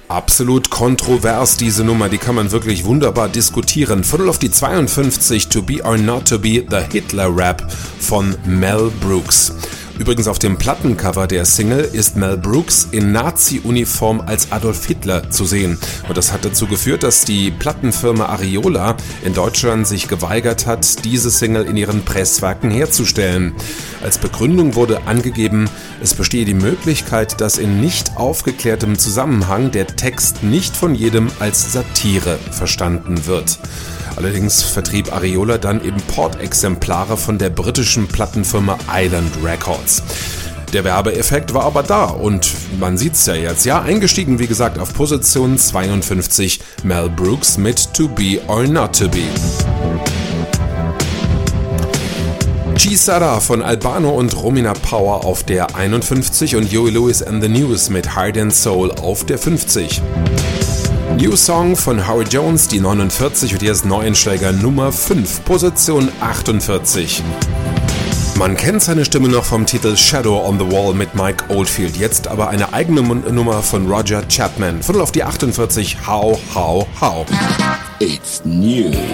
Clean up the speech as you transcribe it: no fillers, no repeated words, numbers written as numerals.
Absolut kontrovers, diese Nummer, die kann man wirklich wunderbar diskutieren. Viertel auf die 52, To Be or Not To Be, The Hitler Rap von Mel Brooks. Übrigens auf dem Plattencover der Single ist Mel Brooks in Nazi-Uniform als Adolf Hitler zu sehen. Und das hat dazu geführt, dass die Plattenfirma Ariola in Deutschland sich geweigert hat, diese Single in ihren Presswerken herzustellen. Als Begründung wurde angegeben, es bestehe die Möglichkeit, dass in nicht aufgeklärtem Zusammenhang der Text nicht von jedem als Satire verstanden wird. Allerdings vertrieb Ariola dann Importexemplare von der britischen Plattenfirma Island Records. Der Werbeeffekt war aber da und man sieht's ja jetzt. Ja, eingestiegen wie gesagt auf Position 52 Mel Brooks mit To Be or Not To Be. G-Sara von Albano und Romina Power auf der 51 und Huey Lewis and the News mit Heart and Soul auf der 50. New Song von Howie Jones, die 49 und hier ist Neuensteiger Nummer 5, Position 48. Man kennt seine Stimme noch vom Titel Shadow on the Wall mit Mike Oldfield, jetzt aber eine eigene Nummer von Roger Chapman. Viertel auf die 48, How, How, How. It's new.